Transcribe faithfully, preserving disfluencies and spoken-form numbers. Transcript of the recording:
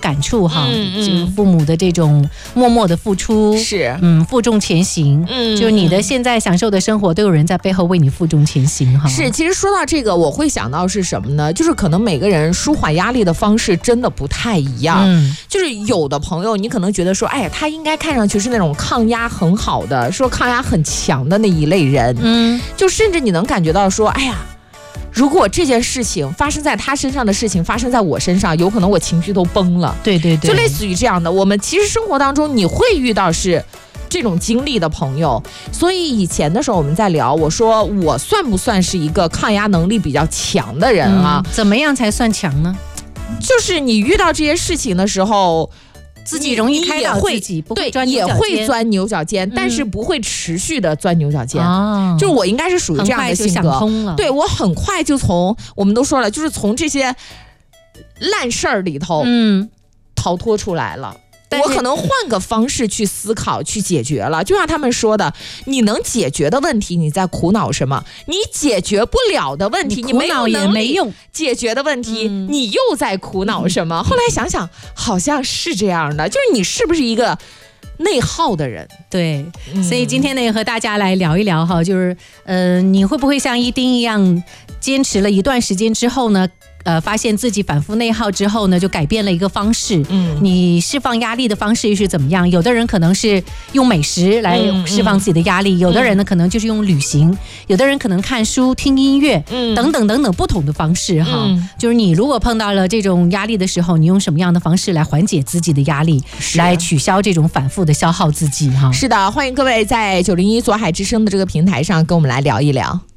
感触哈， 嗯嗯就是父母的这种默默的付出， 是嗯，负重前行， 嗯就是你的现在享受的生活都有人在背后为你负重前行哈。 是，其实说到这个，我会想到是什么呢？就是可能每个人舒缓压力的方式真的不太一样。 嗯， 就是有的朋友，你可能觉得说，哎呀，他应该看上去是那种抗压很好的，说抗压很强的那一类人。 嗯， 就甚至你能感觉到说，哎呀，如果这件事情发生在他身上的事情发生在我身上，有可能我情绪都崩了。 对对对， 就类似于这样的。我们其实生活当中你会遇到是这种经历的朋友，所以以前的时候我们在聊，我说我算不算是一个抗压能力比较强的人啊？ 嗯，怎么样才算强呢？ 就是你遇到这些事情的时候， 自己容易开导自己，不会对， 钻牛也角尖会钻牛角尖， 嗯但是不会持续的钻牛角尖。 哦， 就是我应该是属于这样的性很快就格， 想通了。 对，我很快就从我们都说了，就是从这些烂事儿里头嗯， 逃脱出来了。 但是我可能换个方式去思考，去解决了。就像他们说的，你能解决的问题，你在苦恼什么？你解决不了的问题，你没有苦恼也能力没用。 解决的问题， 嗯你又在苦恼什么？后来想想，好像是这样的，就是你是不是一个内耗的人？ 对， 嗯所以今天呢，也和大家来聊一聊哈，就是呃，你会不会像一丁一样，坚持了一段时间之后呢？呃，发现自己反复内耗之后呢，就改变了一个方式。 嗯， 你释放压力的方式又是怎么样？有的人可能是用美食来释放自己的压力， 嗯、 有的人呢可能就是用旅行，有的人可能看书、听音乐， 嗯， 等等等等不同的方式哈。 嗯、 就是你如果碰到了这种压力的时候，你用什么样的方式来缓解自己的压力，来取消这种反复的消耗自己哈？ 是的，欢迎各位在九零一左海之声的这个平台上跟我们来聊一聊。